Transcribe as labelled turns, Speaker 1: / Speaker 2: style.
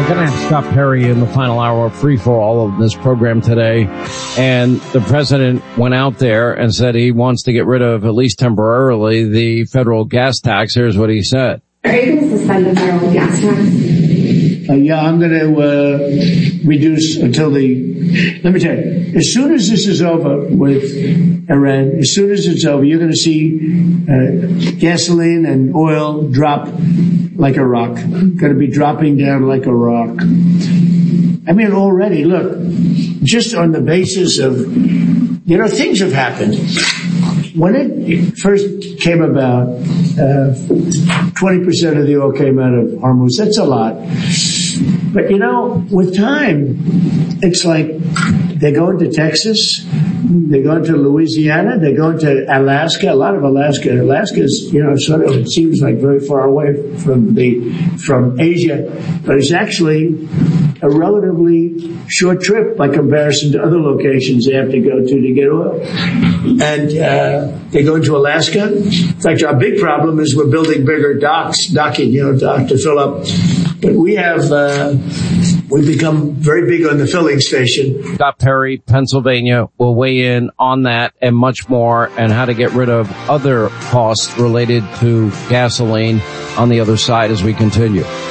Speaker 1: Going to have Scott Perry in the final hour of Free for All of this program today. And the president went out there and said he wants to get rid of, at least temporarily, the federal gas tax. Here's what he said.
Speaker 2: Are you going to suspend the federal gas tax?
Speaker 3: Yeah, I'm going to reduce until let me tell you, as soon as this is over with Iran, as soon as it's over, you're going to see gasoline and oil drop like a rock. Going to be dropping down like a rock. I mean, already, look, just on the basis of, things have happened. When it first came about, 20% of the oil came out of Hormuz. That's a lot. But, with time, it's like they're going to Texas, they're going to Louisiana, they're going to Alaska, a lot of Alaska. Alaska's, sort of, it seems like very far away from Asia, but it's actually a relatively short trip by comparison to other locations they have to go to get oil. And they go to Alaska. In fact, our big problem is we're building bigger docking, to fill up. But we've become very big on the filling station.
Speaker 1: Scott Perry, Pennsylvania, will weigh in on that and much more, and how to get rid of other costs related to gasoline on the other side as we continue.